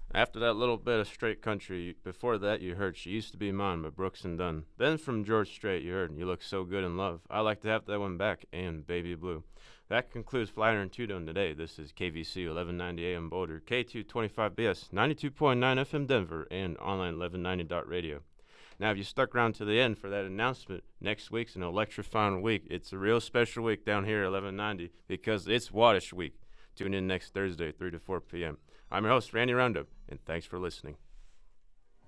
After that little bit of straight country, before that you heard She Used to Be Mine by Brooks and Dunn. Then from George Strait you heard You Look So Good in Love. I like to have that one back, and Baby Blue. That concludes Flyer and Tudor today. This is KVC 1190 AM Boulder, K225BS, 92.9 FM Denver, and online 1190.radio. Now, if you stuck around to the end for that announcement, next week's an electrifying week. It's a real special week down here at 1190 because it's Waddish Week. Tune in next Thursday, 3 to 4 p.m. I'm your host, Randy Roundup, and thanks for listening.